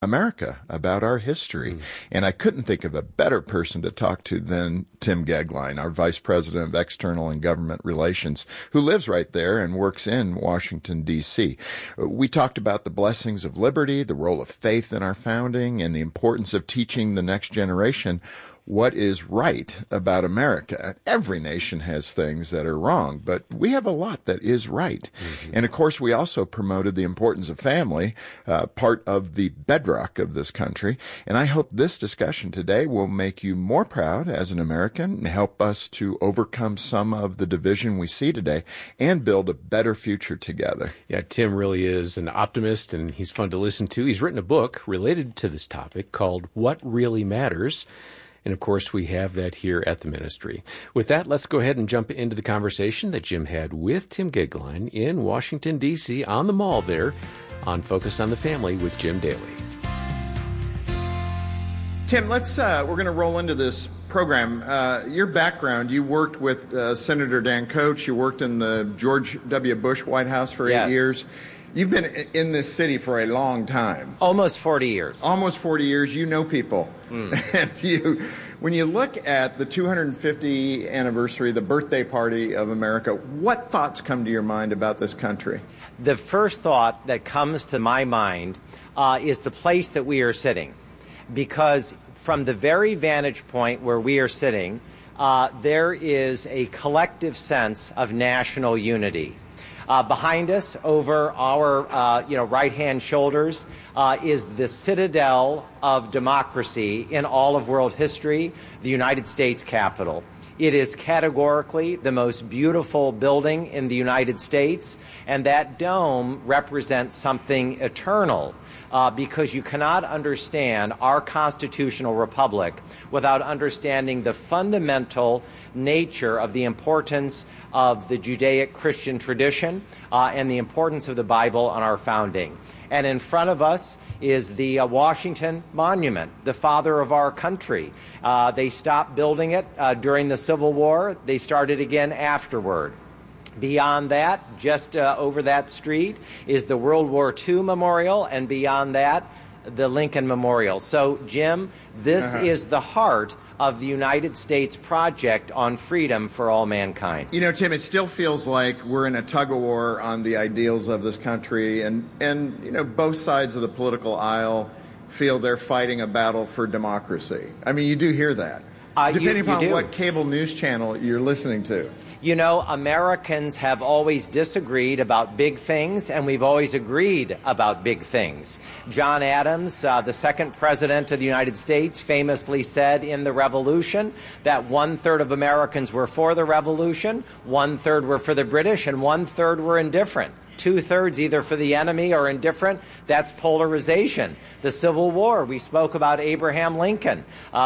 America, about our history. And I couldn't think of a better person to talk to than Tim Goeglein, our Vice President of External and Government Relations, who lives right there and works in Washington, D.C. We talked about the blessings of liberty, the role of faith in our founding, and the importance of teaching the next generation what is right about America. Every nation has things that are wrong, but we have a lot that is right. And of course, we also promoted the importance of family, part of the bedrock of this country. And I hope this discussion today will make you more proud as an American and help us to overcome some of the division we see today and build a better future together. Yeah, Tim really is an optimist, and he's fun to listen to. He's written a book related to this topic called What Really Matters. And, of course, we have that here at the ministry. With that, let's go ahead and jump into the conversation that Jim had with Tim Goeglein in Washington, D.C., on the Mall there, on Focus on the Family with Jim Daly. Tim, we're going to roll into this program. Your background, you worked with Senator Dan Coats. You worked in the George W. Bush White House for 8 years. You've been in this city for a long time. Almost 40 years. Almost 40 years. You know people. And when you look at the 250th anniversary, the birthday party of America, what thoughts come to your mind about this country? The first thought that comes to my mind is the place that we are sitting. Because from the very vantage point where we are sitting, there is a collective sense of national unity. Behind us, over our right-hand shoulders, is the citadel of democracy in all of world history, the United States Capitol. It is categorically the most beautiful building in the United States, and that dome represents something eternal. Because you cannot understand our constitutional republic without understanding the fundamental nature of the importance of the Judaic Christian tradition and the importance of the Bible on our founding. And in front of us is the Washington Monument, the father of our country. They stopped building it during the Civil War. They started again afterward. Beyond that, just over that street, is the World War II Memorial, and beyond that, the Lincoln Memorial. So, Jim, this is the heart of the United States project on freedom for all mankind. You know, Tim, it still feels like we're in a tug-of-war on the ideals of this country, and you know, both sides of the political aisle feel they're fighting a battle for democracy. I mean, you do hear that, depending upon what cable news channel you're listening to. You know, Americans have always disagreed about big things, and we've always agreed about big things. John Adams, the second president of the United States, famously said in the Revolution that 1/3 of Americans were for the Revolution, 1/3 were for the British, and 1/3 were indifferent. 2/3 either for the enemy or indifferent. That's polarization. The Civil War, we spoke about Abraham Lincoln.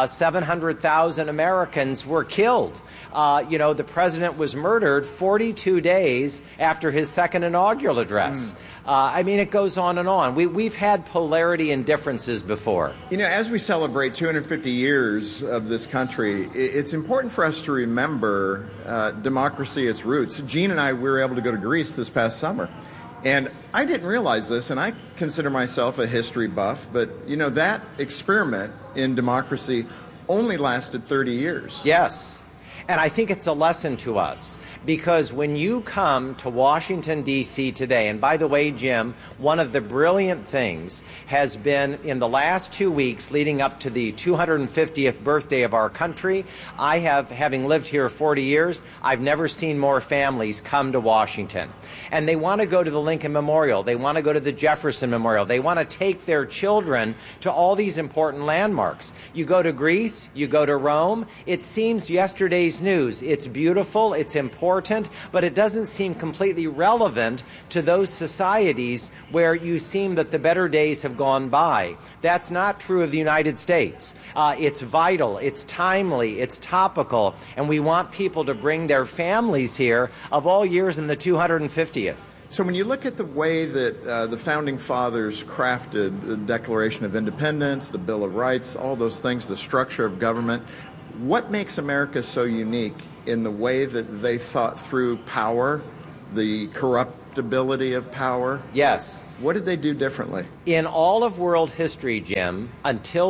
700,000 Americans were killed. The president was murdered 42 days after his second inaugural address. It goes on and on. We've had polarity and differences before. You know, as we celebrate 250 years of this country, it's important for us to remember democracy, its roots. Gene and I, we were able to go to Greece this past summer. And I didn't realize this, and I consider myself a history buff, but, you know, that experiment in democracy only lasted 30 years. Yes. And I think it's a lesson to us, because when you come to Washington, D.C. today, and by the way, Jim, one of the brilliant things has been in the last 2 weeks leading up to the 250th birthday of our country, having lived here 40 years, I've never seen more families come to Washington. And they want to go to the Lincoln Memorial. They want to go to the Jefferson Memorial. They want to take their children to all these important landmarks. You go to Greece, you go to Rome, it seems yesterday's news. It's beautiful, it's important, but it doesn't seem completely relevant to those societies where you seem that the better days have gone by. That's not true of the United States. It's vital, it's timely, it's topical, and we want people to bring their families here of all years in the 250th. So when you look at the way that the Founding Fathers crafted the Declaration of Independence, the Bill of Rights, all those things, the structure of government, what makes America so unique in the way that they thought through power, the corrupt acceptability of power? Yes. What did they do differently? In all of world history, Jim, until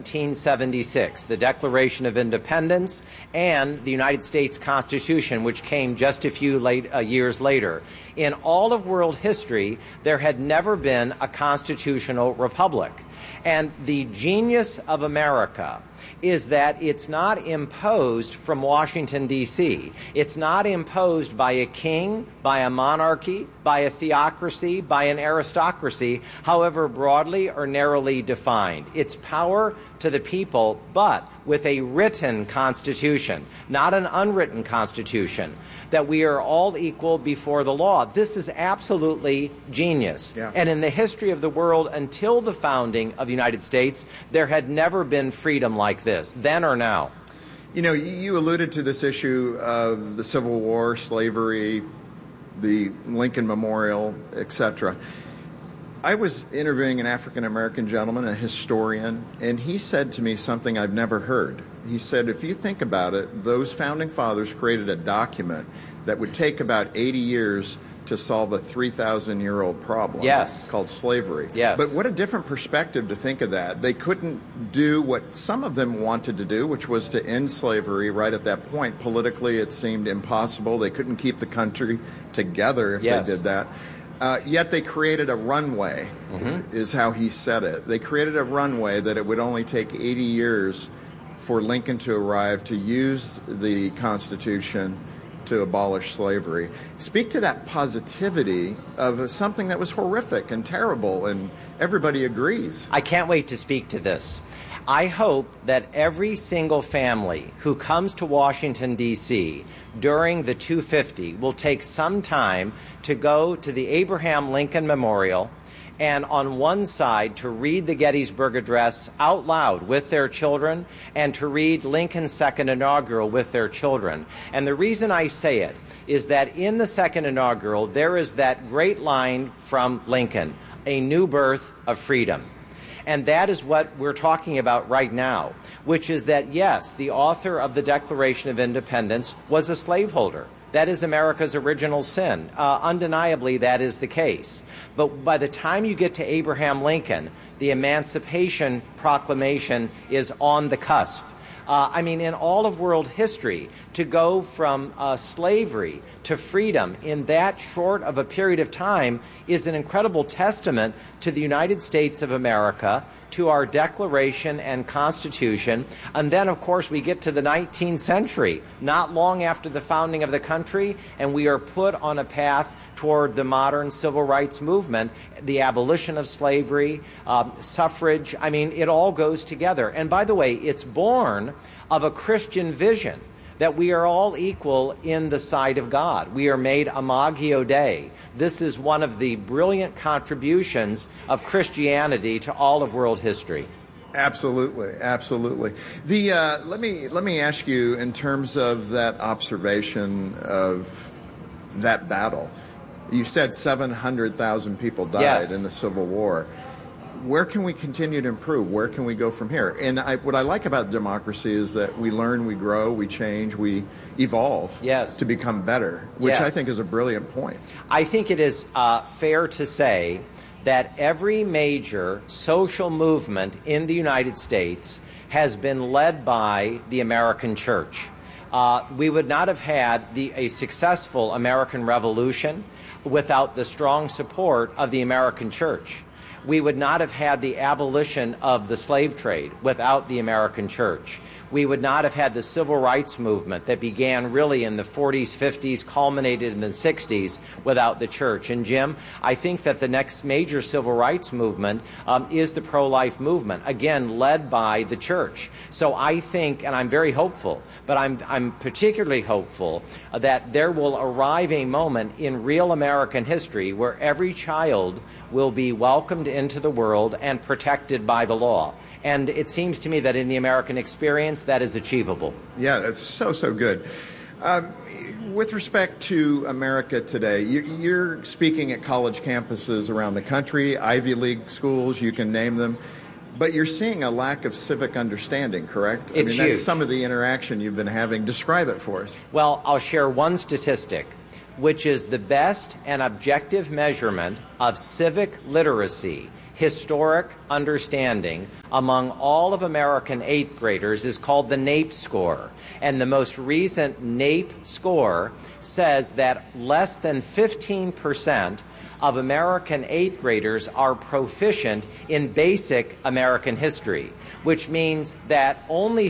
1776, the Declaration of Independence and the United States Constitution, which came just a few years later, in all of world history, there had never been a constitutional republic. And the genius of America is that it's not imposed from Washington, D.C. It's not imposed by a king, by a monarchy, by a theocracy, by an aristocracy, however broadly or narrowly defined. It's power to the people, but with a written constitution, not an unwritten constitution, that we are all equal before the law. This is absolutely genius. Yeah. And in the history of the world, until the founding of the United States, there had never been freedom like this, then or now. You know, you alluded to this issue of the Civil War, slavery, the Lincoln Memorial, etc. I was interviewing an African-American gentleman, a historian, and he said to me something I've never heard. He said, if you think about it, those founding fathers created a document that would take about 80 years to solve a 3,000-year-old problem. Yes. Called slavery. Yes. But what a different perspective to think of that. They couldn't do what some of them wanted to do, which was to end slavery right at that point. Politically, it seemed impossible. They couldn't keep the country together if Yes. they did that. Yet they created a runway, is how he said it. They created a runway that it would only take 80 years for Lincoln to arrive to use the Constitution to abolish slavery. Speak to that positivity of something that was horrific and terrible, and everybody agrees. I can't wait to speak to this. I hope that every single family who comes to Washington, D.C. during the 250 will take some time to go to the Abraham Lincoln Memorial and on one side to read the Gettysburg Address out loud with their children and to read Lincoln's second inaugural with their children. And the reason I say it is that in the second inaugural there is that great line from Lincoln, a new birth of freedom. And that is what we're talking about right now, which is that, yes, the author of the Declaration of Independence was a slaveholder. That is America's original sin. Undeniably, that is the case. But by the time you get to Abraham Lincoln, the Emancipation Proclamation is on the cusp. In all of world history, to go from slavery to freedom in that short of a period of time is an incredible testament to the United States of America, to our Declaration and Constitution. And then, of course, we get to the 19th century, not long after the founding of the country, and we are put on a path toward the modern civil rights movement, the abolition of slavery, suffrage. It all goes together. And by the way, it's born of a Christian vision that we are all equal in the sight of God. We are made Imago Dei. This is one of the brilliant contributions of Christianity to all of world history. Absolutely, absolutely. Let me ask you, in terms of that observation of that battle, you said 700,000 people died Yes. in the Civil War. Where can we continue to improve? Where can we go from here? And what I like about democracy is that we learn, we grow, we change, we evolve Yes. to become better, which Yes. I think is a brilliant point. I think it is fair to say that every major social movement in the United States has been led by the American church. We would not have had a successful American Revolution without the strong support of the American church. We would not have had the abolition of the slave trade without the American church. We would not have had the civil rights movement that began really in the 40s, 50s, culminated in the 60s without the church. And Jim, I think that the next major civil rights movement is the pro-life movement, again, led by the church. So I think, and I'm very hopeful, but I'm particularly hopeful that there will arrive a moment in real American history where every child will be welcomed into the world and protected by the law. And it seems to me that in the American experience, that is achievable. Yeah, that's so good. With respect to America today, you're speaking at college campuses around the country, Ivy League schools, you can name them, but you're seeing a lack of civic understanding, correct? It's that's huge. some of the interaction you've been having. Describe it for us. Well, I'll share one statistic. which is the best and objective measurement of civic literacy, historic understanding among all of American 8th graders, is called the NAEP score. And the most recent NAEP score says that less than 15% of American 8th graders are proficient in basic American history, which means that only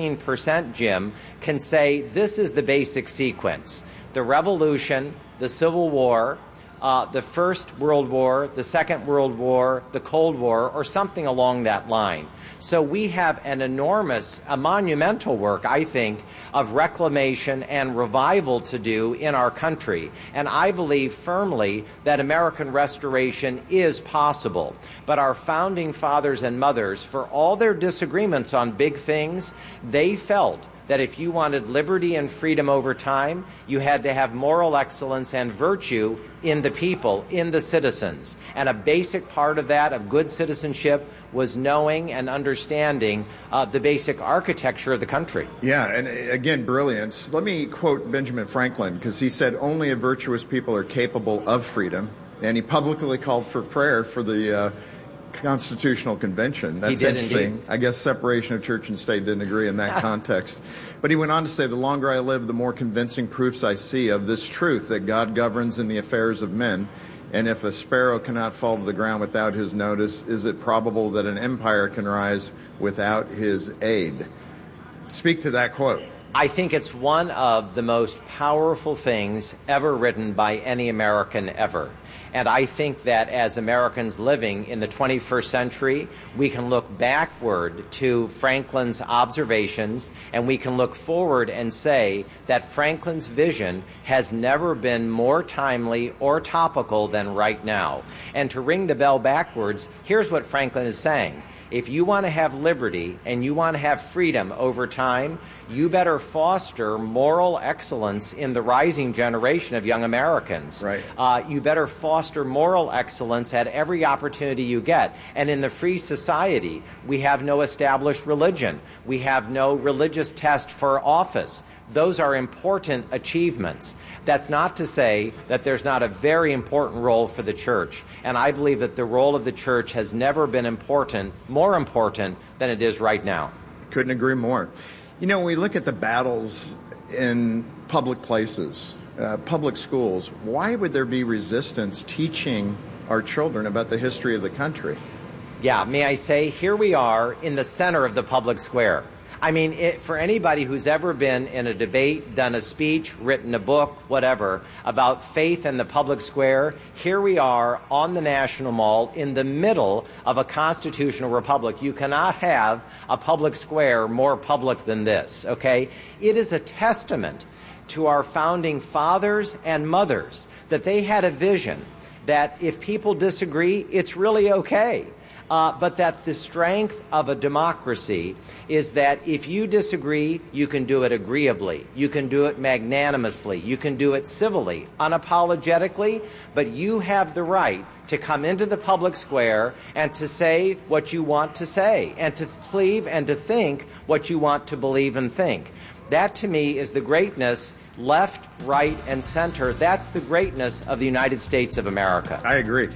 15%, Jim, can say this is the basic sequence: the Revolution, the Civil War, the First World War, the Second World War, the Cold War, or something along that line. So we have an enormous, a monumental work, I think, of reclamation and revival to do in our country. And I believe firmly that American restoration is possible. But our founding fathers and mothers, for all their disagreements on big things, they felt that if you wanted liberty and freedom over time, you had to have moral excellence and virtue in the people, in the citizens. And a basic part of that, of good citizenship, was knowing and understanding the basic architecture of the country. Yeah, and again, brilliance. Let me quote Benjamin Franklin, because he said, "Only a virtuous people are capable of freedom." And he publicly called for prayer for the Constitutional Convention. That's interesting. Indeed. I guess separation of church and state didn't agree in that context. But he went on to say, "The longer I live, the more convincing proofs I see of this truth, that God governs in the affairs of men. And if a sparrow cannot fall to the ground without his notice, is it probable that an empire can rise without his aid?" Speak to that quote. I think it's one of the most powerful things ever written by any American ever. And I think that as Americans living in the 21st century, we can look backward to Franklin's observations, and we can look forward and say that Franklin's vision has never been more timely or topical than right now. And to ring the bell backwards, here's what Franklin is saying. If you want to have liberty and you want to have freedom over time, you better foster moral excellence in the rising generation of young Americans. Right. You better foster moral excellence at every opportunity you get. And in the free society, we have no established religion. We have no religious test for office. Those are important achievements. That's not to say that there's not a very important role for the church. And I believe that the role of the church has never been more important than it is right now. Couldn't agree more. You know, when we look at the battles in public places, public schools, why would there be resistance teaching our children about the history of the country? Yeah, may I say, here we are in the center of the public square. I mean, for anybody who's ever been in a debate, done a speech, written a book, whatever, about faith in the public square, here we are on the National Mall in the middle of a constitutional republic. You cannot have a public square more public than this, okay? It is a testament to our founding fathers and mothers that they had a vision that if people disagree, it's really okay. But that the strength of a democracy is that if you disagree, you can do it agreeably, you can do it magnanimously, you can do it civilly, unapologetically, but you have the right to come into the public square and to say what you want to say, and to believe and to think what you want to believe and think. That, to me, is the greatness, left, right, and center. That's the greatness of the United States of America. I agree.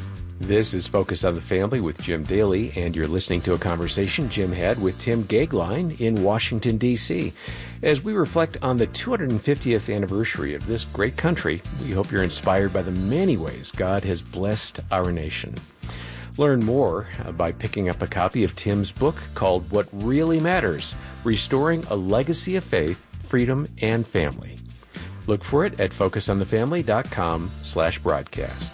This is Focus on the Family with Jim Daly, and you're listening to a conversation Jim had with Tim Goeglein in Washington, D.C. As we reflect on the 250th anniversary of this great country, we hope you're inspired by the many ways God has blessed our nation. Learn more by picking up a copy of Tim's book called What Really Matters: Restoring a Legacy of Faith, Freedom, and Family. Look for it at focusonthefamily.com/broadcast.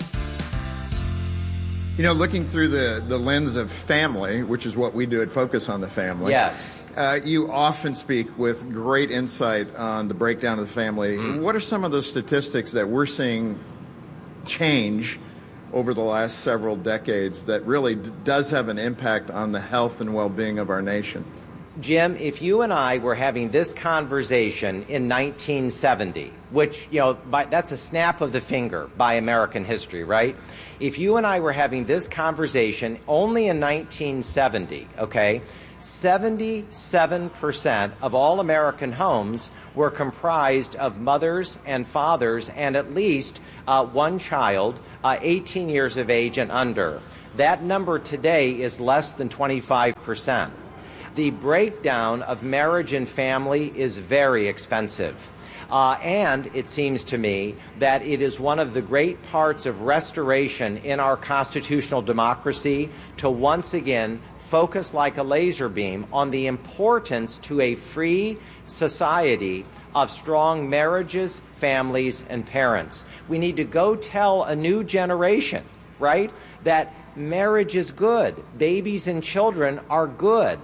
You know, looking through the lens of family, which is what we do at Focus on the Family. Yes. You often speak with great insight on the breakdown of the family. What are some of those statistics that we're seeing change over the last several decades that really does have an impact on the health and well-being of our nation? Jim, if you and I were having this conversation in 1970, which, that's a snap of the finger by American history, right? If you and I were having this conversation only in 1970, okay, 77% of all American homes were comprised of mothers and fathers and at least one child, 18 years of age and under. That number today is less than 25%. The breakdown of marriage and family is very expensive. And it seems to me that it is one of the great parts of restoration in our constitutional democracy to once again focus like a laser beam on the importance to a free society of strong marriages, families, and parents. We need to go tell a new generation, right, that marriage is good, babies and children are good.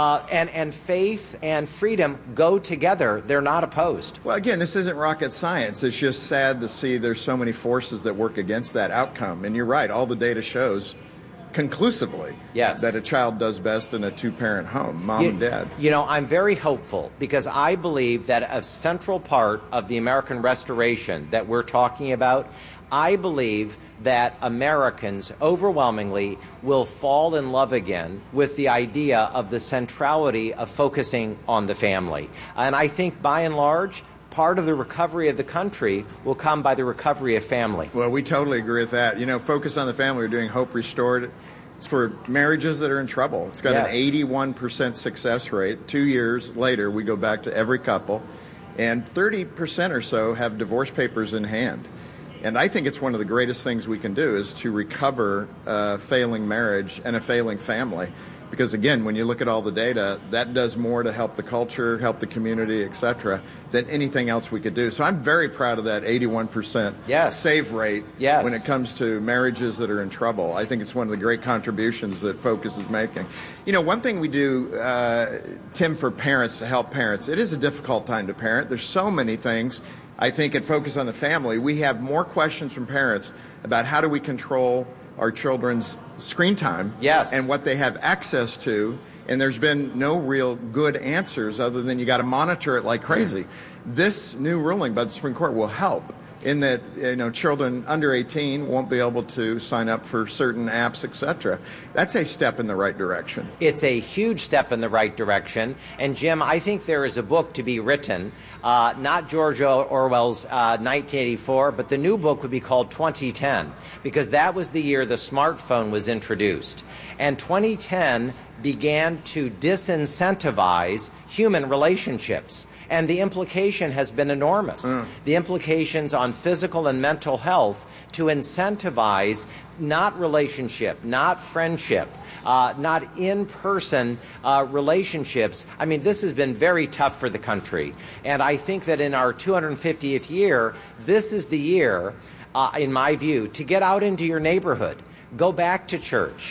And faith and freedom go together. They're not opposed. Well, again, this isn't rocket science. It's just sad to see there's so many forces that work against that outcome. And you're right, all the data shows conclusively that a child does best in a two-parent home, mom and dad. I'm very hopeful because I believe that a central part of the American restoration that we're talking about, I believe that Americans overwhelmingly will fall in love again with the idea of the centrality of focusing on the family. And I think by and large, part of the recovery of the country will come by the recovery of family. Well, we totally agree with that. Focus on the family. We're doing Hope Restored. It's for marriages that are in trouble. It's got an 81% success rate. 2 years later, we go back to every couple, and 30% or so have divorce papers in hand. And I think it's one of the greatest things we can do is to recover a failing marriage and a failing family. Because, again, when you look at all the data, that does more to help the culture, help the community, et cetera, than anything else we could do. So I'm very proud of that 81% save rate when it comes to marriages that are in trouble. I think it's one of the great contributions that Focus is making. One thing we do, Tim, for parents, to help parents, it is a difficult time to parent. There's so many things. I think at Focus on the Family, we have more questions from parents about how do we control our children's screen time and what they have access to, and there's been no real good answers other than you got to monitor it like crazy. This new ruling by the Supreme Court will help in that children under 18 won't be able to sign up for certain apps, etc. That's a step in the right direction. It's a huge step in the right direction. And Jim, I think there is a book to be written, not George Orwell's 1984, but the new book would be called 2010, because that was the year the smartphone was introduced. And 2010 began to disincentivize human relationships. And the implication has been enormous. The implications on physical and mental health to incentivize not relationship, not friendship, not in-person relationships. I mean, this has been very tough for the country. And I think that in our 250th year, this is the year, in my view, to get out into your neighborhood, go back to church.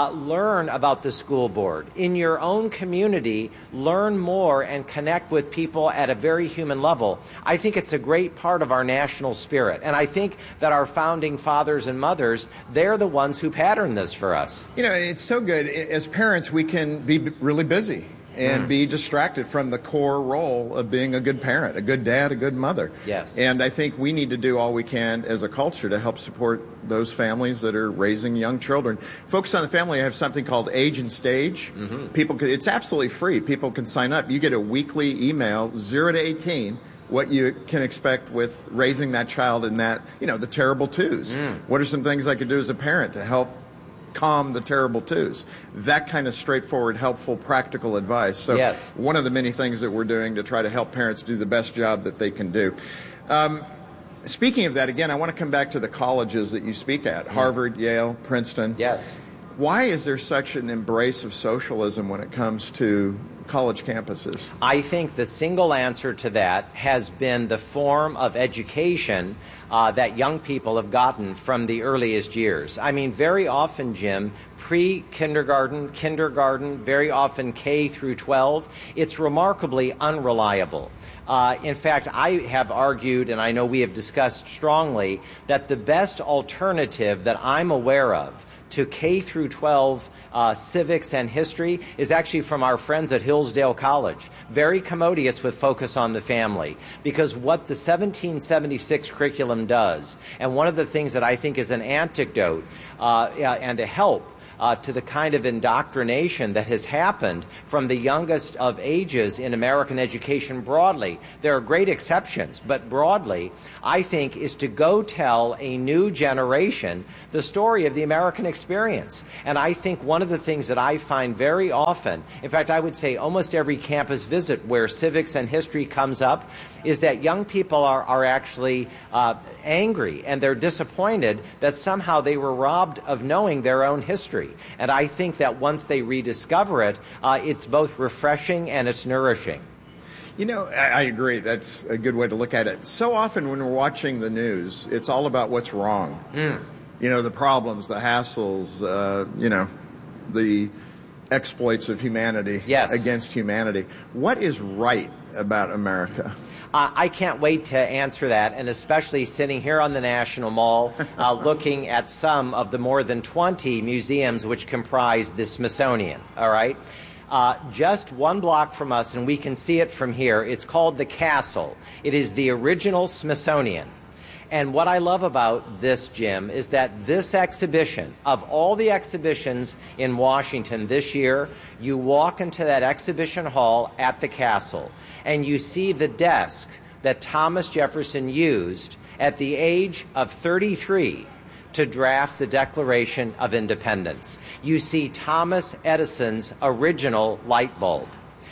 Learn about the school board. In your own community, learn more and connect with people at a very human level. I think it's a great part of our national spirit. And I think that our founding fathers and mothers, they're the ones who patterned this for us. It's so good. As parents, we can be really busy and be distracted from the core role of being a good parent, a good dad, a good mother. Yes. And I think we need to do all we can as a culture to help support those families that are raising young children. Focus on the Family, I have something called Age and Stage. It's absolutely free. People can sign up. You get a weekly email, 0 to 18, what you can expect with raising that child in that, the terrible twos. What are some things I could do as a parent to help calm the terrible twos? That kind of straightforward, helpful, practical advice. So one of the many things that we're doing to try to help parents do the best job that they can do. Speaking of that, again, I want to come back to the colleges that you speak at, Harvard, Yale, Princeton. Yes. Why is there such an embrace of socialism when it comes to college campuses? I think the single answer to that has been the form of education that young people have gotten from the earliest years. I mean, very often, Jim, pre-kindergarten, kindergarten, very often K through 12, it's remarkably unreliable. In fact, I have argued, and I know we have discussed strongly, that the best alternative that I'm aware of to K through 12 civics and history is actually from our friends at Hillsdale College. Very commodious with focus on the family. Because what the 1776 curriculum does, and one of the things that I think is an antidote and a help to the kind of indoctrination that has happened from the youngest of ages in American education broadly. There are great exceptions, but broadly, I think, is to go tell a new generation the story of the American experience. And I think one of the things that I find very often, in fact, I would say almost every campus visit where civics and history comes up, is that young people are actually angry and they're disappointed that somehow they were robbed of knowing their own history. And I think that once they rediscover it, it's both refreshing and it's nourishing. You know, I agree. That's a good way to look at it. So often when we're watching the news, it's all about what's wrong. You know, the problems, the hassles, the exploits of humanity against humanity. What is right about America? I can't wait to answer that, and especially sitting here on the National Mall, looking at some of the more than 20 museums which comprise the Smithsonian, all right? Just one block from us, and we can see it from here, it's called the Castle. It is the original Smithsonian. And what I love about this, Jim, is that this exhibition, of all the exhibitions in Washington this year, you walk into that exhibition hall at the Castle, and you see the desk that Thomas Jefferson used at the age of 33 to draft the Declaration of Independence. You see Thomas Edison's original light bulb.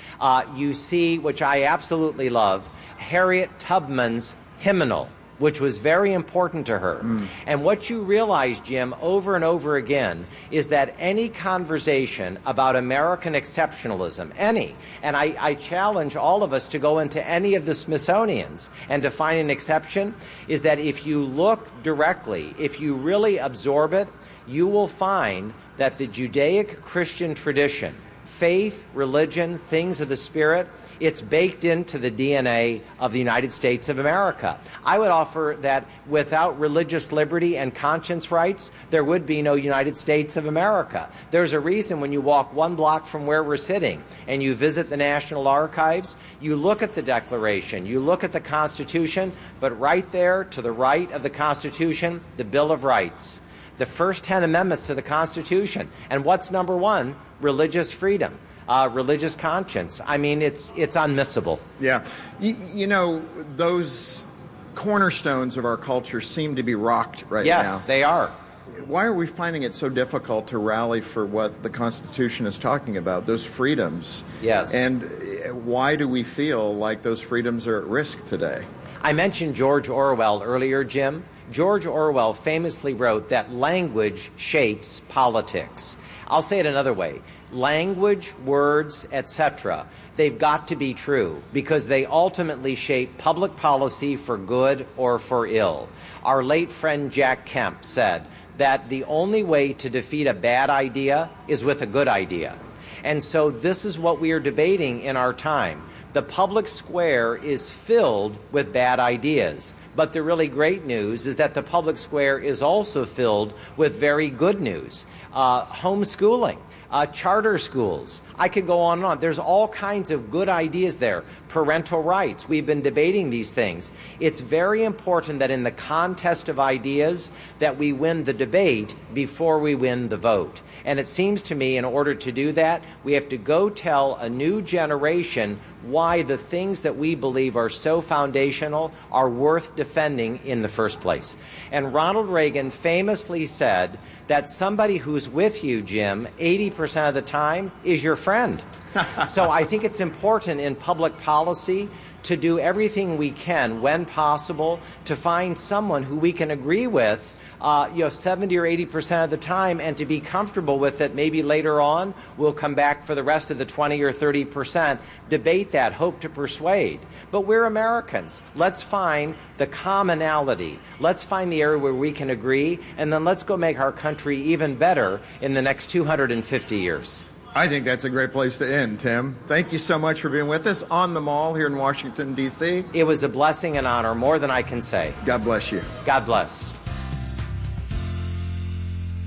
You see, which I absolutely love, Harriet Tubman's hymnal, which was very important to her. And what you realize, Jim, over and over again, is that any conversation about American exceptionalism, and I challenge all of us to go into any of the Smithsonians and to find an exception, is that if you look directly, if you really absorb it, you will find that the Judaic-Christian tradition, faith, religion, things of the Spirit, it's baked into the DNA of the United States of America. I would offer that without religious liberty and conscience rights, there would be no United States of America. There's a reason when you walk one block from where we're sitting and you visit the National Archives, you look at the Declaration, you look at the Constitution, but right there to the right of the Constitution, the Bill of Rights. The first 10 amendments to the Constitution. And what's number one? Religious freedom. Religious conscience. I mean, it's unmissable. Yeah. You know, those cornerstones of our culture seem to be rocked right now. Yes, they are. Why are we finding it so difficult to rally for what the Constitution is talking about, those freedoms? Yes. And why do we feel like those freedoms are at risk today? I mentioned George Orwell earlier, Jim. George Orwell famously wrote that language shapes politics. I'll say it another way. Language, words, etc., they've got to be true because they ultimately shape public policy for good or for ill. Our late friend Jack Kemp said that the only way to defeat a bad idea is with a good idea. And so this is what we are debating in our time. The public square is filled with bad ideas. But the really great news is that the public square is also filled with very good news. Homeschooling, charter schools. I could go on and on. There's all kinds of good ideas there. Parental rights. We've been debating these things. It's very important that in the contest of ideas that we win the debate before we win the vote. And it seems to me in order to do that, we have to go tell a new generation why the things that we believe are so foundational are worth defending in the first place. And Ronald Reagan famously said that somebody who's with you, Jim, 80% of the time is your friend. So I think it's important in public policy to do everything we can when possible to find someone who we can agree with 70 or 80% of the time and to be comfortable with it. Maybe later on we'll come back for the rest of the 20 or 30%, debate that, hope to persuade. But we're Americans. Let's find the commonality. Let's find the area where we can agree, and then let's go make our country even better in the next 250 years. I think that's a great place to end, Tim. Thank you so much for being with us on the Mall here in Washington, D.C. It was a blessing and honor, more than I can say. God bless you. God bless.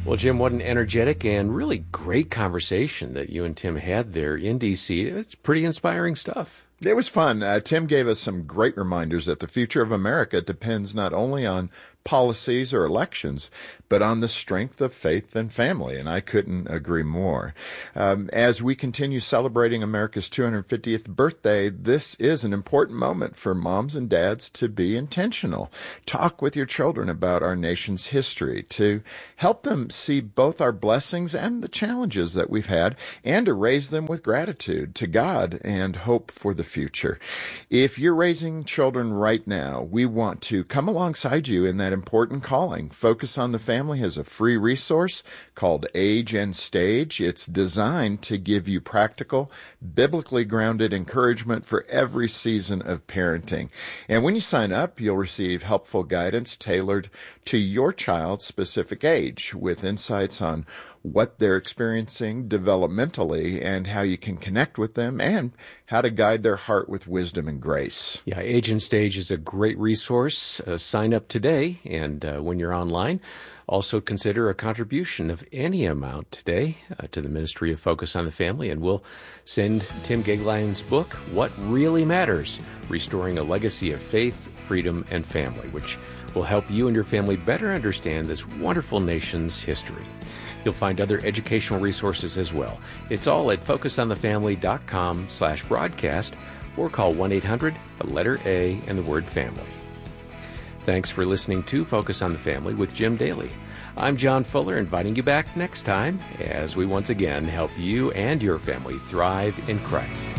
Well, Jim, what an energetic and really great conversation that you and Tim had there in D.C. It's pretty inspiring stuff. It was fun. Tim gave us some great reminders that the future of America depends not only on policies or elections, but on the strength of faith and family, and I couldn't agree more. As we continue celebrating America's 250th birthday, this is an important moment for moms and dads to be intentional. Talk with your children about our nation's history, to help them see both our blessings and the challenges that we've had, and to raise them with gratitude to God and hope for the future. If you're raising children right now, we want to come alongside you in that important calling. Focus on the Family has a free resource called Age and Stage. It's designed to give you practical, biblically grounded encouragement for every season of parenting. And when you sign up, you'll receive helpful guidance tailored to your child's specific age, with insights on what they're experiencing developmentally and how you can connect with them and how to guide their heart with wisdom and grace. Yeah, Age and Stage is a great resource. Sign up today, and when you're online, also consider a contribution of any amount today to the Ministry of Focus on the Family, and we'll send Tim Gegline's book, What Really Matters, Restoring a Legacy of Faith, Freedom, and Family, which will help you and your family better understand this wonderful nation's history. You'll find other educational resources as well. It's all at focusonthefamily.com/broadcast or call 1-800-A and the word family. Thanks for listening to Focus on the Family with Jim Daly. I'm John Fuller, inviting you back next time as we once again help you and your family thrive in Christ.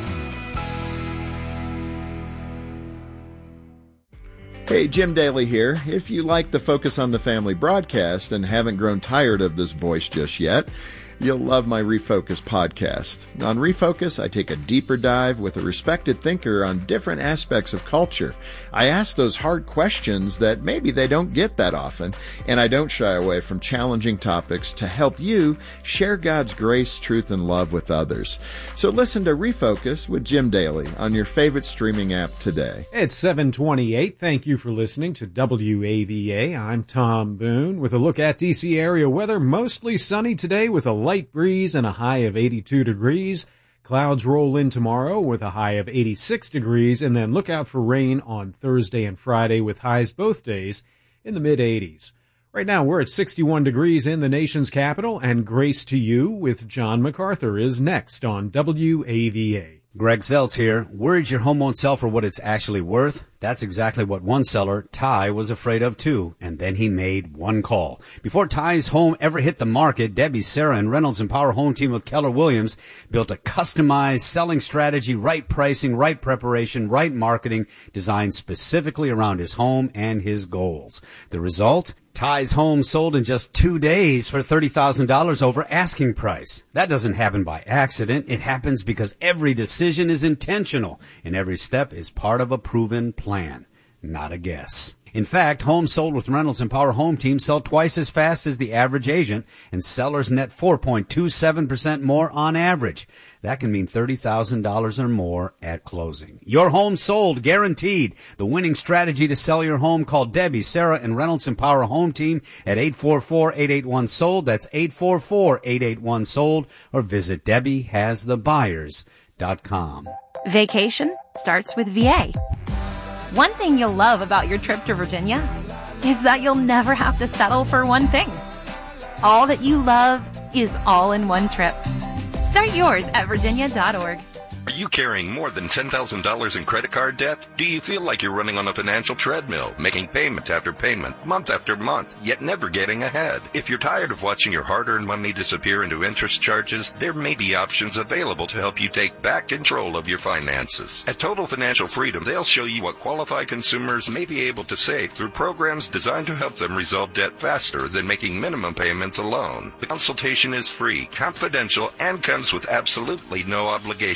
Hey, Jim Daly here. If you like the Focus on the Family broadcast and haven't grown tired of this voice just yet, you'll love my Refocus podcast. On Refocus, I take a deeper dive with a respected thinker on different aspects of culture. I ask those hard questions that maybe they don't get that often, and I don't shy away from challenging topics to help you share God's grace, truth, and love with others. So listen to Refocus with Jim Daly on your favorite streaming app today. It's 7:28. Thank you for listening to WAVA. I'm Tom Boone with a look at D.C. area weather. Mostly sunny today with a light breeze and a high of 82 degrees. Clouds roll in tomorrow with a high of 86 degrees, and then look out for rain on Thursday and Friday with highs both days in the mid-80s. Right now, we're at 61 degrees in the nation's capital, and Grace to You with John MacArthur is next on WAVA. Greg Zeltz here. Worried your home won't sell for what it's actually worth? That's exactly what one seller, Ty, was afraid of too. And then he made one call. Before Ty's home ever hit the market, Debbie, Sarah, and Reynolds and Power Home Team with Keller Williams built a customized selling strategy, right pricing, right preparation, right marketing, designed specifically around his home and his goals. The result? Ty's home sold in just 2 days for $30,000 over asking price. That doesn't happen by accident. It happens because every decision is intentional and every step is part of a proven plan, not a guess. In fact, homes sold with Reynolds and Power Home Team sell twice as fast as the average agent, and sellers net 4.27% more on average. That can mean $30,000 or more at closing. Your home sold, guaranteed. The winning strategy to sell your home. Call Debbie, Sarah, and Reynolds and Power Home Team at 844-881-SOLD. That's 844-881-SOLD. Or visit DebbieHasTheBuyers.com. Vacation starts with VA. One thing you'll love about your trip to Virginia is that you'll never have to settle for one thing. All that you love is all in one trip. Start yours at virginia.org. Are you carrying more than $10,000 in credit card debt? Do you feel like you're running on a financial treadmill, making payment after payment, month after month, yet never getting ahead? If you're tired of watching your hard-earned money disappear into interest charges, there may be options available to help you take back control of your finances. At Total Financial Freedom, they'll show you what qualified consumers may be able to save through programs designed to help them resolve debt faster than making minimum payments alone. The consultation is free, confidential, and comes with absolutely no obligation. Why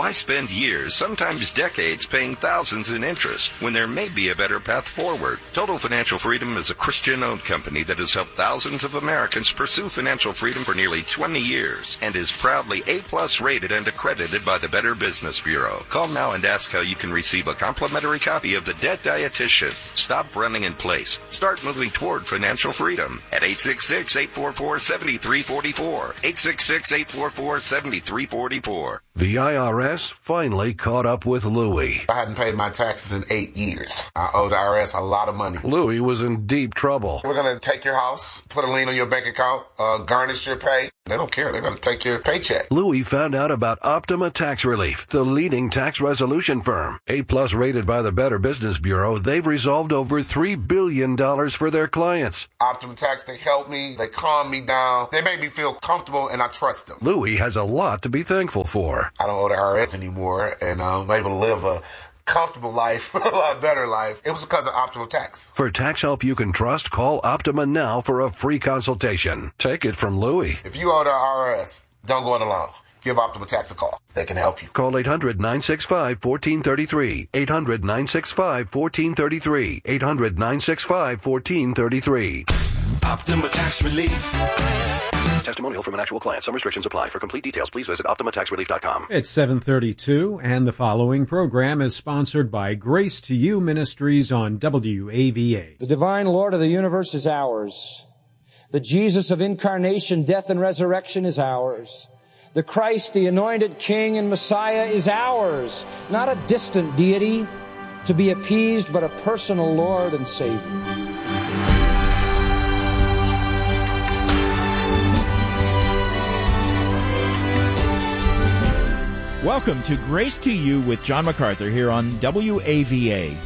Why spend years, sometimes decades, paying thousands in interest when there may be a better path forward? Total Financial Freedom is a Christian-owned company that has helped thousands of Americans pursue financial freedom for nearly 20 years and is proudly A-plus rated and accredited by the Better Business Bureau. Call now and ask how you can receive a complimentary copy of The Debt Dietitian. Stop running in place. Start moving toward financial freedom at 866-844-7344. 866-844-7344. The IRS finally caught up with Louie. I hadn't paid my taxes in 8 years. I owe the IRS a lot of money. Louie was in deep trouble. We're going to take your house, put a lien on your bank account, garnish your pay. They don't care. They're going to take your paycheck. Louie found out about Optima Tax Relief, the leading tax resolution firm. A-plus rated by the Better Business Bureau, they've resolved over $3 billion for their clients. Optima Tax, they help me. They calm me down. They make me feel comfortable, and I trust them. Louie has a lot to be thankful for. I don't owe the IRS anymore, and I'm able to live a comfortable life, a lot better life. It was because of Optima Tax. For tax help you can trust, call Optima now for a free consultation. Take it from Louie. If you owe the IRS, don't go it alone. Give Optima Tax a call. They can help you. Call 800-965-1433. 800-965-1433. 800-965-1433. Optima Tax Relief. Testimonial from an actual client. Some restrictions apply. For complete details, please visit OptimaTaxRelief.com. It's 7:32, and the following program is sponsored by Grace to You Ministries on WAVA. The divine Lord of the universe is ours. The Jesus of incarnation, death, and resurrection is ours. The Christ, the anointed King and Messiah, is ours. Not a distant deity to be appeased, but a personal Lord and Savior. Welcome to Grace to You with John MacArthur here on WAVA.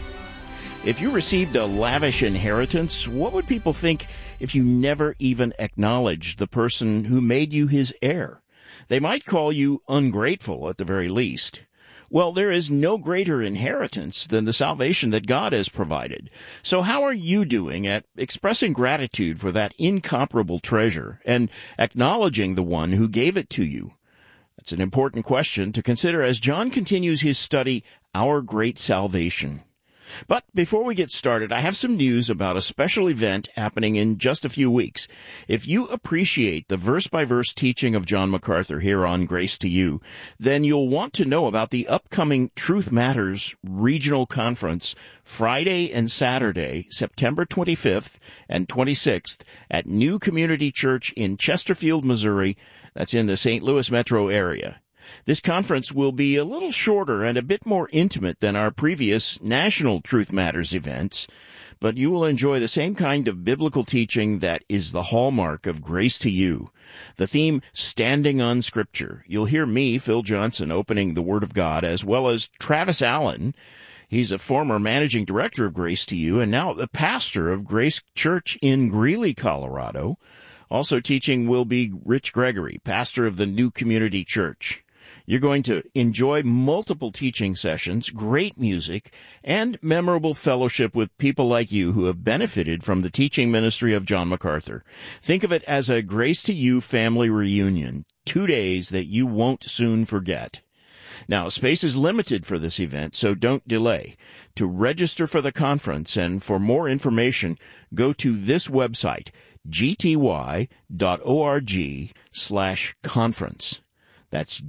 If you received a lavish inheritance, what would people think if you never even acknowledged the person who made you his heir? They might call you ungrateful at the very least. Well, there is no greater inheritance than the salvation that God has provided. So how are you doing at expressing gratitude for that incomparable treasure and acknowledging the one who gave it to you? That's an important question to consider as John continues his study, Our Great Salvation. But before we get started, I have some news about a special event happening in just a few weeks. If you appreciate the verse-by-verse teaching of John MacArthur here on Grace to You, then you'll want to know about the upcoming Truth Matters Regional Conference Friday and Saturday, September 25th and 26th at New Community Church in Chesterfield, Missouri. That's in the St. Louis metro area. This conference will be a little shorter and a bit more intimate than our previous National Truth Matters events, but you will enjoy the same kind of biblical teaching that is the hallmark of Grace to You. The theme, Standing on Scripture. You'll hear me, Phil Johnson, opening the Word of God, as well as Travis Allen. He's a former managing director of Grace to You and now the pastor of Grace Church in Greeley, Colorado. Also teaching will be Rich Gregory, pastor of the New Community Church. You're going to enjoy multiple teaching sessions, great music, and memorable fellowship with people like you who have benefited from the teaching ministry of John MacArthur. Think of it as a Grace to You family reunion, 2 days that you won't soon forget. Now, space is limited for this event, so don't delay. To register for the conference and for more information, go to this website, gty.org/conference. That's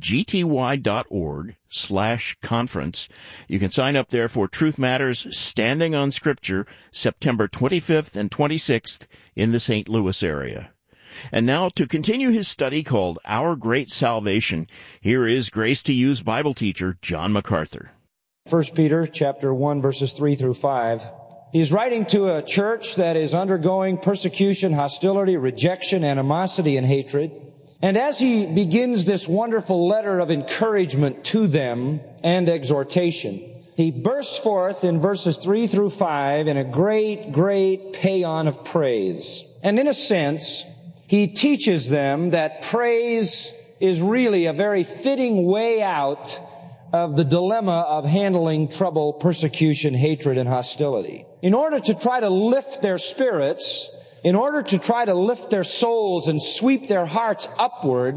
gty.org/conference. You can sign up there for Truth Matters Standing on Scripture, September 25th and 26th in the St. Louis area. And now, to continue his study called Our Great Salvation, here is Grace to You's Bible teacher, John MacArthur. 1 Peter chapter 1, verses 3 through 5. He's writing to a church that is undergoing persecution, hostility, rejection, animosity, and hatred. And as he begins this wonderful letter of encouragement to them and exhortation, he bursts forth in verses 3 through 5 in a great, great paean of praise. And in a sense, he teaches them that praise is really a very fitting way out of the dilemma of handling trouble, persecution, hatred, and hostility. In order to try to lift their spirits, in order to try to lift their souls and sweep their hearts upward,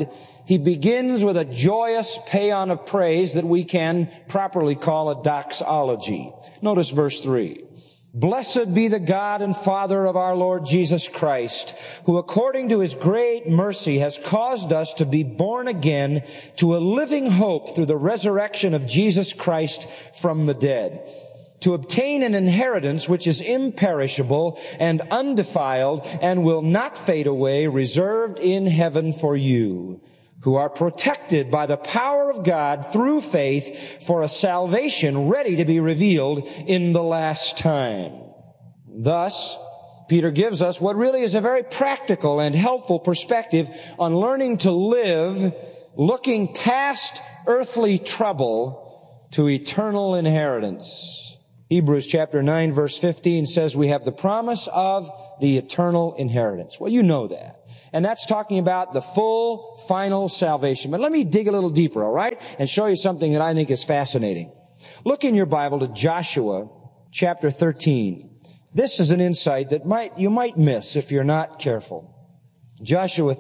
he begins with a joyous paean of praise that we can properly call a doxology. Notice verse 3. Blessed be the God and Father of our Lord Jesus Christ, who according to His great mercy has caused us to be born again to a living hope through the resurrection of Jesus Christ from the dead, to obtain an inheritance which is imperishable and undefiled and will not fade away, reserved in heaven for you, who are protected by the power of God through faith for a salvation ready to be revealed in the last time. Thus, Peter gives us what really is a very practical and helpful perspective on learning to live looking past earthly trouble to eternal inheritance. Hebrews chapter 9 verse 15 says we have the promise of the eternal inheritance. Well, you know that. And that's talking about the full, final salvation. But let me dig a little deeper, all right? And show you something that I think is fascinating. Look in your Bible to Joshua chapter 13. This is an insight that you might miss if you're not careful. Joshua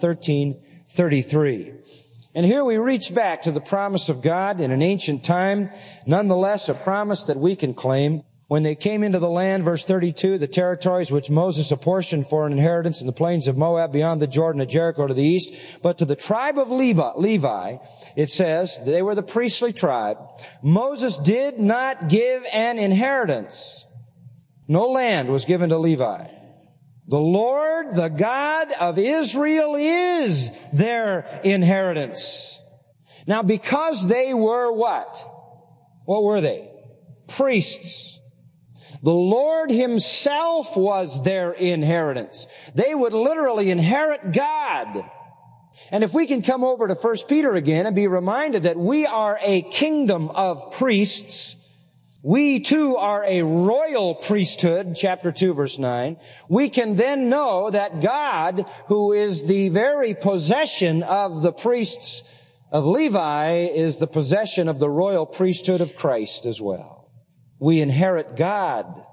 13:33. And here we reach back to the promise of God in an ancient time, nonetheless a promise that we can claim. When they came into the land, verse 32, the territories which Moses apportioned for an inheritance in the plains of Moab beyond the Jordan of Jericho to the east, but to the tribe of Levi, it says, they were the priestly tribe, Moses did not give an inheritance. No land was given to Levi. The Lord, the God of Israel, is their inheritance. Now, because they were what? What were they? Priests. The Lord Himself was their inheritance. They would literally inherit God. And if we can come over to 1 Peter again and be reminded that we are a kingdom of priests, we too are a royal priesthood, chapter 2, verse 9, we can then know that God, who is the very possession of the priests of Levi, is the possession of the royal priesthood of Christ as well. We inherit God.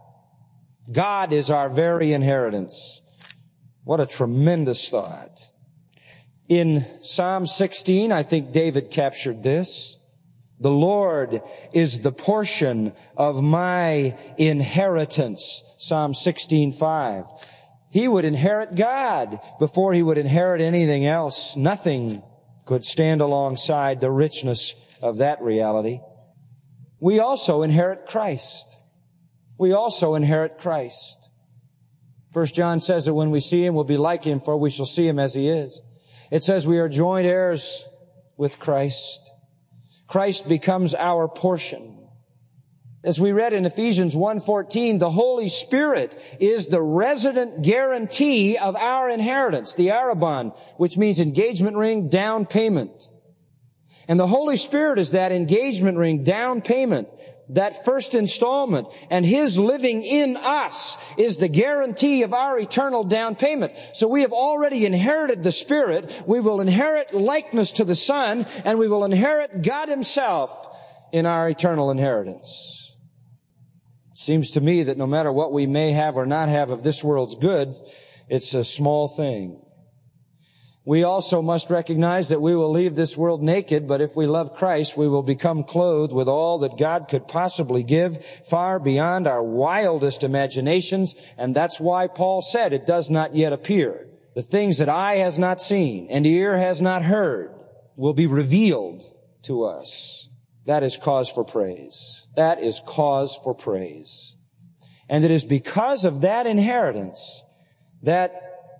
God is our very inheritance. What a tremendous thought. In Psalm 16, I think David captured this. The Lord is the portion of my inheritance. Psalm 16:5. He would inherit God before he would inherit anything else. Nothing could stand alongside the richness of that reality. We also inherit Christ. We also inherit Christ. 1 John says that when we see Him, we'll be like Him, for we shall see Him as He is. It says we are joint heirs with Christ. Christ becomes our portion. As we read in Ephesians 1:14, the Holy Spirit is the resident guarantee of our inheritance, the arrabon, which means engagement ring, down payment. And the Holy Spirit is that engagement ring, down payment, that first installment. And His living in us is the guarantee of our eternal down payment. So we have already inherited the Spirit. We will inherit likeness to the Son, and we will inherit God Himself in our eternal inheritance. It seems to me that no matter what we may have or not have of this world's good, it's a small thing. We also must recognize that we will leave this world naked, but if we love Christ, we will become clothed with all that God could possibly give, far beyond our wildest imaginations. And that's why Paul said it does not yet appear. The things that eye has not seen and ear has not heard will be revealed to us. That is cause for praise. That is cause for praise. And it is because of that inheritance, that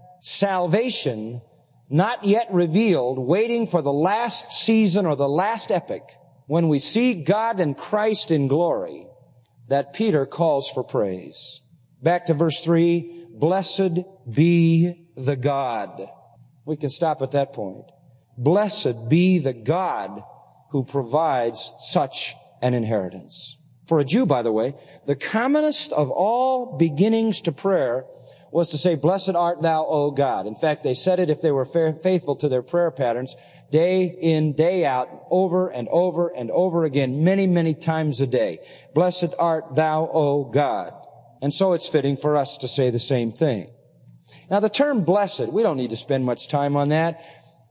salvation not yet revealed, waiting for the last season or the last epoch, when we see God and Christ in glory, that Peter calls for praise. Back to verse 3, blessed be the God. We can stop at that point. Blessed be the God who provides such an inheritance. For a Jew, by the way, the commonest of all beginnings to prayer was to say, blessed art thou, O God. In fact, they said it if they were faithful to their prayer patterns, day in, day out, over and over and over again, many, many times a day. Blessed art thou, O God. And so it's fitting for us to say the same thing. Now, the term blessed, we don't need to spend much time on that.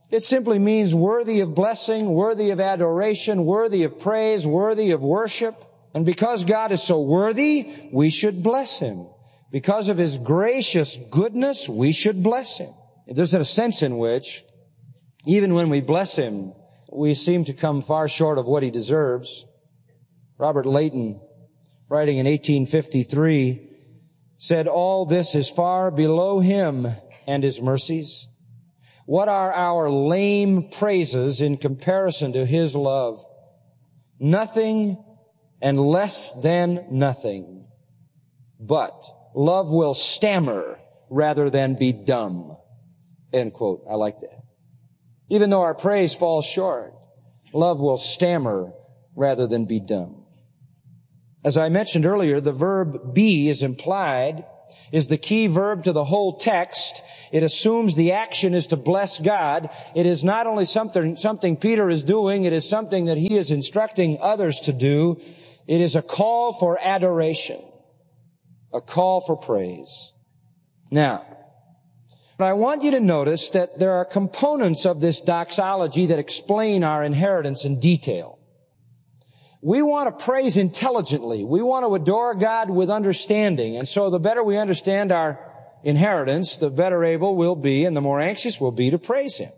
It simply means worthy of blessing, worthy of adoration, worthy of praise, worthy of worship. And because God is so worthy, we should bless Him. Because of His gracious goodness, we should bless Him. There's a sense in which, even when we bless Him, we seem to come far short of what He deserves. Robert Leighton, writing in 1853, said, "All this is far below Him and His mercies. What are our lame praises in comparison to His love? Nothing and less than nothing. But love will stammer rather than be dumb." End quote. I like that. Even though our praise falls short, love will stammer rather than be dumb. As I mentioned earlier, the verb be is implied, is the key verb to the whole text. It assumes the action is to bless God. It is not only something Peter is doing, it is something that he is instructing others to do. It is a call for adoration, a call for praise. Now, I want you to notice that there are components of this doxology that explain our inheritance in detail. We want to praise intelligently. We want to adore God with understanding. And so the better we understand our inheritance, the better able we'll be and the more anxious we'll be to praise Him.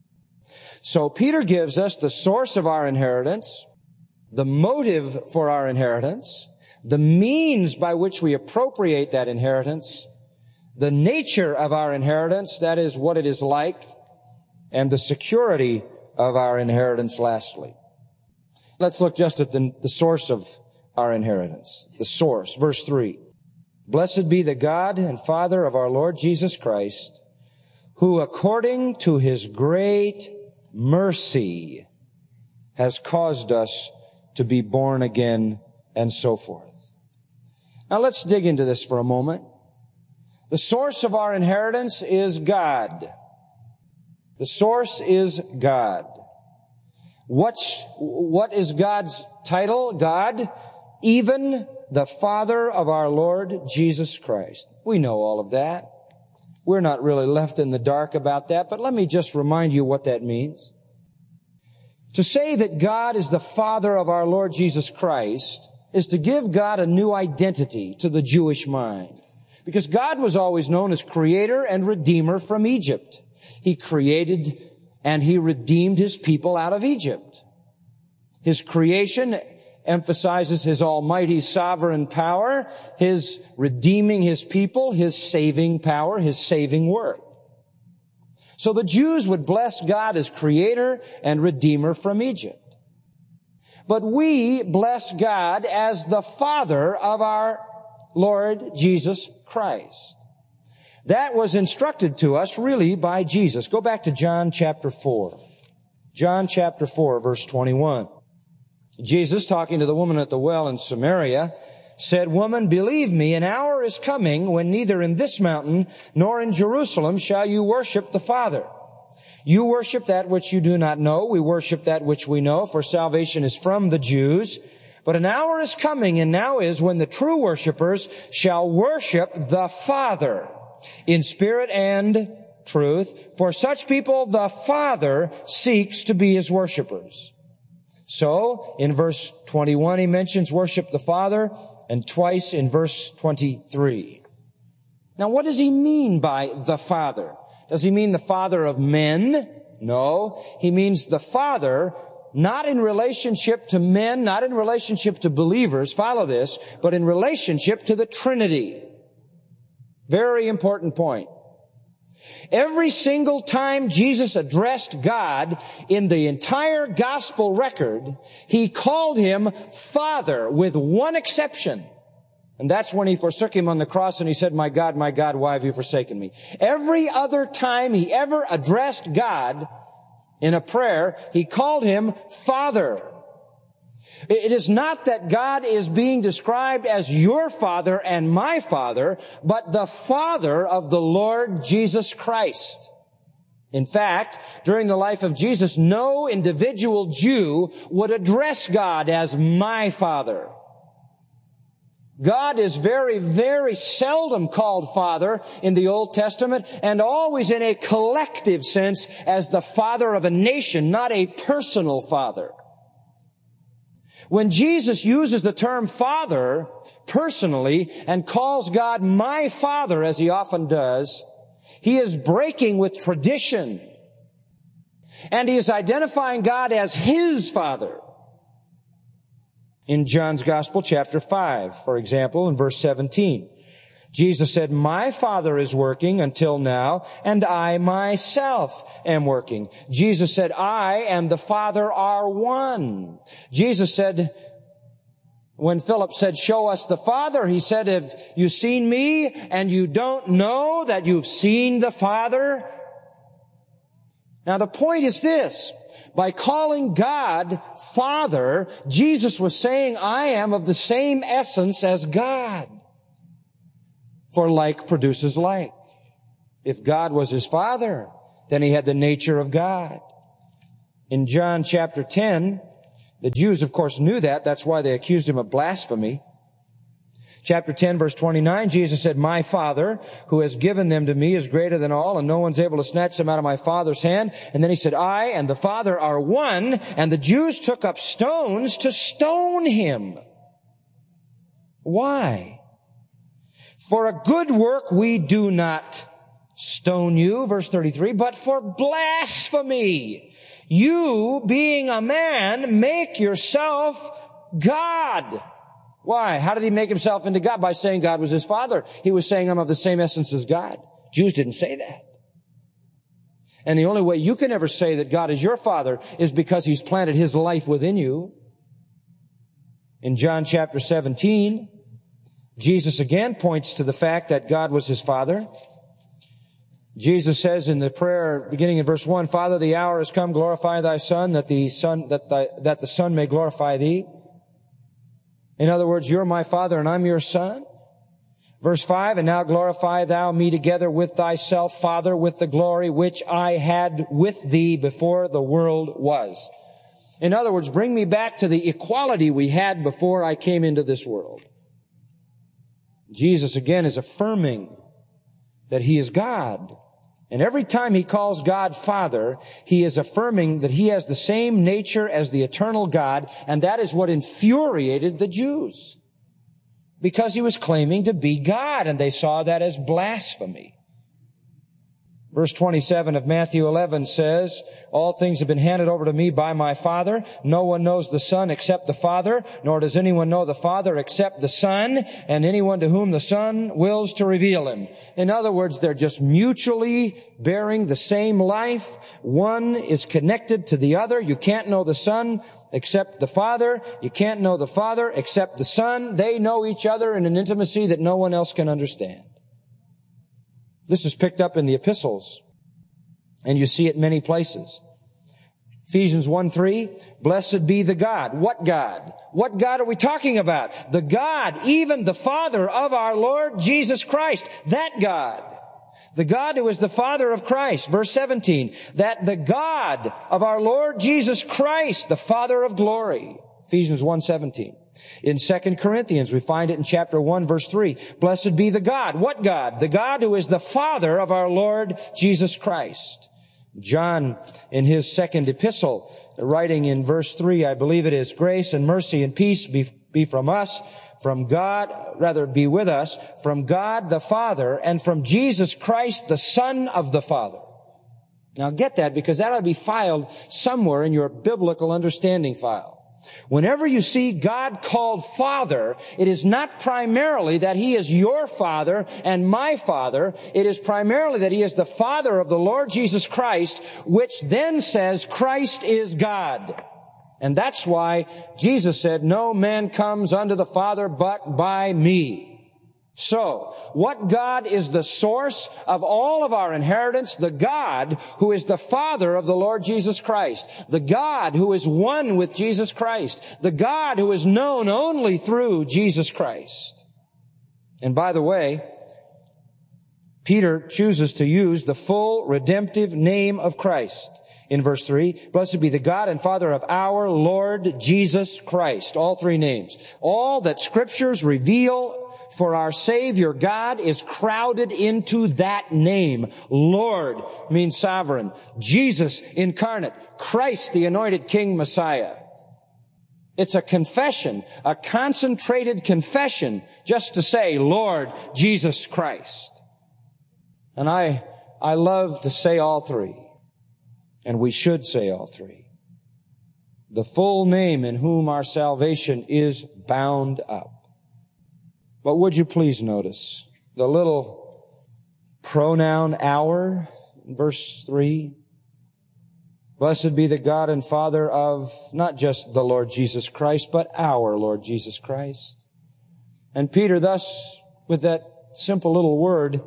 So Peter gives us the source of our inheritance, the motive for our inheritance, the means by which we appropriate that inheritance, the nature of our inheritance, that is what it is like, and the security of our inheritance lastly. Let's look just at the source of our inheritance. The source, verse 3. "Blessed be the God and Father of our Lord Jesus Christ, who according to His great mercy has caused us to be born again," and so forth. Now let's dig into this for a moment. The source of our inheritance is God. The source is God. What is God's title? God, even the Father of our Lord Jesus Christ. We know all of that. We're not really left in the dark about that, but let me just remind you what that means. To say that God is the Father of our Lord Jesus Christ is to give God a new identity to the Jewish mind. Because God was always known as Creator and Redeemer from Egypt. He created and He redeemed His people out of Egypt. His creation emphasizes His almighty sovereign power, His redeeming His people, His saving power, His saving work. So the Jews would bless God as Creator and Redeemer from Egypt. But we bless God as the Father of our Lord Jesus Christ. That was instructed to us really by Jesus. Go back to John chapter 4. John chapter 4, verse 21. Jesus, talking to the woman at the well in Samaria, said, "Woman, believe me, an hour is coming when neither in this mountain nor in Jerusalem shall you worship the Father. You worship that which you do not know. We worship that which we know, for salvation is from the Jews. But an hour is coming, and now is, when the true worshipers shall worship the Father in spirit and truth. For such people, the Father seeks to be His worshipers." So, in verse 21, He mentions worship the Father, and twice in verse 23. Now, what does He mean by the Father? Does He mean the Father of men? No. He means the Father not in relationship to men, not in relationship to believers, follow this, but in relationship to the Trinity. Very important point. Every single time Jesus addressed God in the entire gospel record, He called Him Father, with one exception. And that's when He forsook Him on the cross and He said, my God, why have you forsaken me?" Every other time He ever addressed God in a prayer, He called Him Father. It is not that God is being described as your Father and my Father, but the Father of the Lord Jesus Christ. In fact, during the life of Jesus, no individual Jew would address God as my Father. God is very, very seldom called Father in the Old Testament, and always in a collective sense as the Father of a nation, not a personal Father. When Jesus uses the term Father personally and calls God my Father, as he often does, he is breaking with tradition. And he is identifying God as his Father. In John's Gospel, chapter 5, for example, in verse 17, Jesus said, my Father is working until now, and I myself am working. Jesus said, I and the Father are one. Jesus said, when Philip said, show us the Father, he said, have you seen me and you don't know that you've seen the Father? Now the point is this. By calling God Father, Jesus was saying, I am of the same essence as God. For like produces like. If God was his Father, then he had the nature of God. In John chapter 10, the Jews, of course, knew that. That's why they accused him of blasphemy. Chapter 10, verse 29, Jesus said, my Father, who has given them to me, is greater than all, and no one's able to snatch them out of my Father's hand. And then he said, I and the Father are one, and the Jews took up stones to stone him. Why? For a good work we do not stone you, verse 33, but for blasphemy. You, being a man, make yourself God. Why? How did he make himself into God? By saying God was his Father. He was saying, I'm of the same essence as God. Jews didn't say that. And the only way you can ever say that God is your Father is because he's planted his life within you. In John chapter 17, Jesus again points to the fact that God was his Father. Jesus says in the prayer beginning in verse 1, Father, the hour has come, glorify thy Son, that the Son may glorify thee. In other words, you're my Father and I'm your Son. Verse 5, and now glorify thou me together with thyself, Father, with the glory which I had with thee before the world was. In other words, bring me back to the equality we had before I came into this world. Jesus again is affirming that he is God. And every time he calls God Father, he is affirming that he has the same nature as the eternal God, and that is what infuriated the Jews. Because he was claiming to be God, and they saw that as blasphemy. Verse 27 of Matthew 11 says, all things have been handed over to me by my Father. No one knows the Son except the Father, nor does anyone know the Father except the Son, and anyone to whom the Son wills to reveal him. In other words, they're just mutually bearing the same life. One is connected to the other. You can't know the Son except the Father. You can't know the Father except the Son. They know each other in an intimacy that no one else can understand. This is picked up in the epistles, and you see it many places. Ephesians 1:3, blessed be the God. What God? What God are we talking about? The God, even the Father of our Lord Jesus Christ. That God. The God who is the Father of Christ. Verse 17, that the God of our Lord Jesus Christ, the Father of glory. Ephesians 1:17. In 2 Corinthians, we find it in chapter 1, verse 3. Blessed be the God. What God? The God who is the Father of our Lord Jesus Christ. John, in his second epistle, writing in verse 3, I believe it is, grace and mercy and peace be from us, from God, rather be with us, from God the Father, and from Jesus Christ, the Son of the Father. Now get that, because that ought to be filed somewhere in your biblical understanding file. Whenever you see God called Father, it is not primarily that he is your Father and my Father. It is primarily that he is the Father of the Lord Jesus Christ, which then says Christ is God. And that's why Jesus said, no man comes unto the Father but by me. So, what God is the source of all of our inheritance? The God who is the Father of the Lord Jesus Christ. The God who is one with Jesus Christ. The God who is known only through Jesus Christ. And by the way, Peter chooses to use the full redemptive name of Christ. in verse 3. Blessed be the God and Father of our Lord Jesus Christ. All three names. All that Scriptures reveal for our Savior God is crowded into that name. Lord means sovereign. Jesus incarnate. Christ the anointed King Messiah. It's a confession, a concentrated confession just to say, Lord Jesus Christ. And I love to say all three. And we should say all three. The full name in whom our salvation is bound up. But would you please notice the little pronoun our in verse 3? Blessed be the God and Father of not just the Lord Jesus Christ, but our Lord Jesus Christ. And Peter thus, with that simple little word,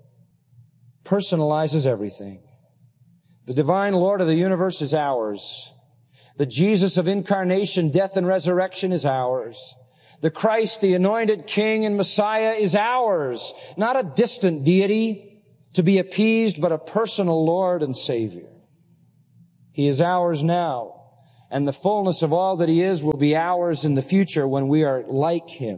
personalizes everything. The divine Lord of the universe is ours. The Jesus of incarnation, death, and resurrection is ours. The Christ, the anointed King and Messiah, is ours. Not a distant deity to be appeased, but a personal Lord and Savior. He is ours now, and the fullness of all that He is will be ours in the future when we are like Him.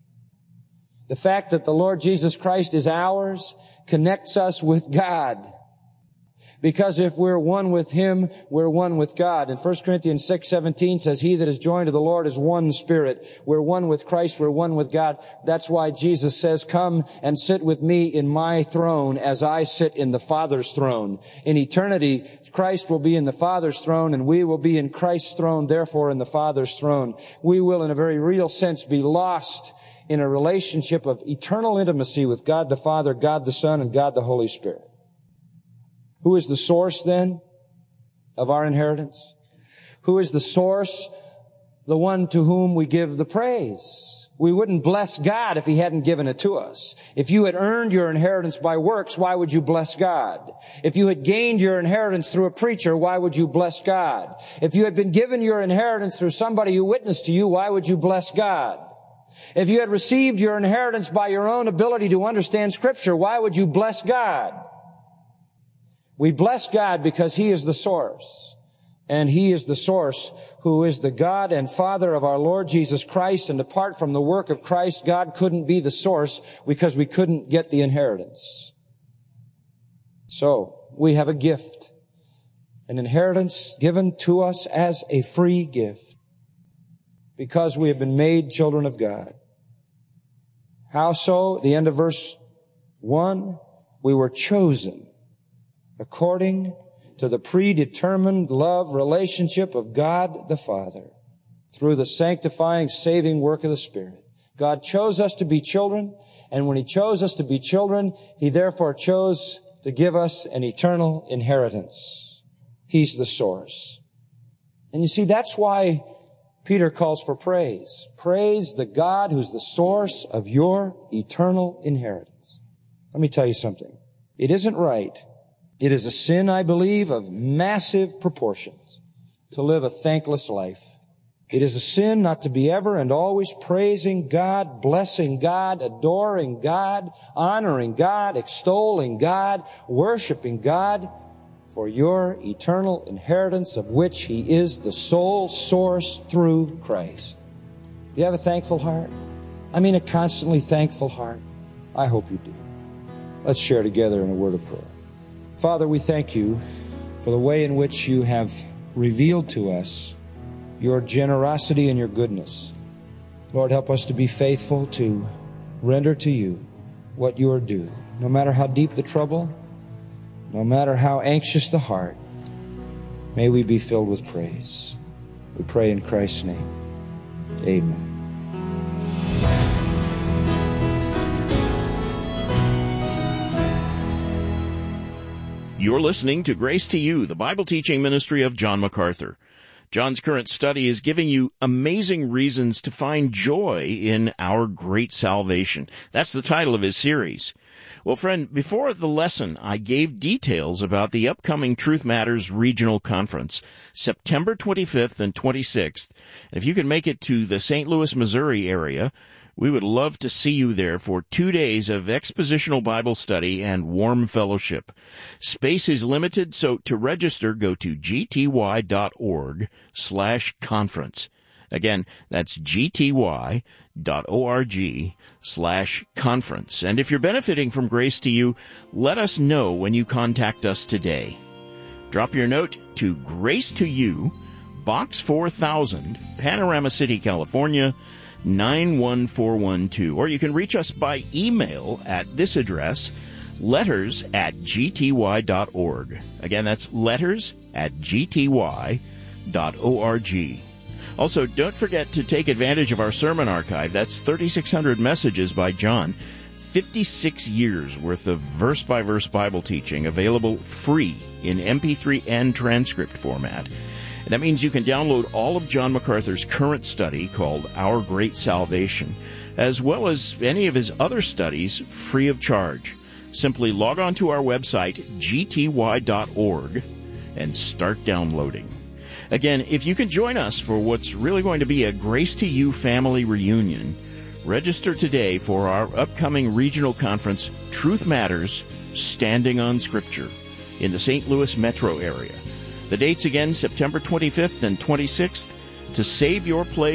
The fact that the Lord Jesus Christ is ours connects us with God. Because if we're one with Him, we're one with God. And 1 Corinthians 6:17 says, He that is joined to the Lord is one spirit. We're one with Christ, we're one with God. That's why Jesus says, come and sit with me in my throne as I sit in the Father's throne. In eternity, Christ will be in the Father's throne and we will be in Christ's throne, therefore in the Father's throne. We will, in a very real sense, be lost in a relationship of eternal intimacy with God the Father, God the Son, and God the Holy Spirit. Who is the source then of our inheritance? Who is the source? The one to whom we give the praise. We wouldn't bless God if He hadn't given it to us. If you had earned your inheritance by works, why would you bless God? If you had gained your inheritance through a preacher, why would you bless God? If you had been given your inheritance through somebody who witnessed to you, why would you bless God? If you had received your inheritance by your own ability to understand Scripture, why would you bless God? We bless God because He is the source. And He is the source who is the God and Father of our Lord Jesus Christ. And apart from the work of Christ, God couldn't be the source because we couldn't get the inheritance. So, we have a gift. An inheritance given to us as a free gift. Because we have been made children of God. How so? The end of verse 1. We were chosen according to the predetermined love relationship of God the Father through the sanctifying, saving work of the Spirit. God chose us to be children, and when He chose us to be children, He therefore chose to give us an eternal inheritance. He's the source. And you see, that's why Peter calls for praise. Praise the God who's the source of your eternal inheritance. Let me tell you something. It isn't right. It is a sin, I believe, of massive proportions to live a thankless life. It is a sin not to be ever and always praising God, blessing God, adoring God, honoring God, extolling God, worshiping God for your eternal inheritance of which He is the sole source through Christ. Do you have a thankful heart? I mean a constantly thankful heart. I hope you do. Let's share together in a word of prayer. Father, we thank You for the way in which You have revealed to us Your generosity and Your goodness. Lord, help us to be faithful to render to You what You are due. No matter how deep the trouble, no matter how anxious the heart, may we be filled with praise. We pray in Christ's name. Amen. You're listening to Grace to You, the Bible teaching ministry of John MacArthur. John's current study is giving you amazing reasons to find joy in our great salvation. That's the title of his series. Well, friend, before the lesson, I gave details about the upcoming Truth Matters Regional Conference, September 25th and 26th. And if you can make it to the St. Louis, Missouri area, We would love to see you there for 2 days of expositional Bible study and warm fellowship. Space is limited, so to register, go to gty.org/conference. Again, that's gty.org/conference. And if you're benefiting from Grace to You, let us know when you contact us today. Drop your note to Grace to You, Box 4000, Panorama City, California, 91412. Or you can reach us by email at this address, letters@gty.org. Again, that's letters@gty.org. Also, don't forget to take advantage of our sermon archive. That's 3,600 messages by John. 56 years worth of verse-by-verse Bible teaching available free in MP3 and transcript format. And that means you can download all of John MacArthur's current study called Our Great Salvation, as well as any of his other studies free of charge. Simply log on to our website, gty.org, and start downloading. Again, if you can join us for what's really going to be a Grace to You family reunion, register today for our upcoming regional conference, Truth Matters, Standing on Scripture, in the St. Louis metro area. The dates again, September 25th and 26th. To save your place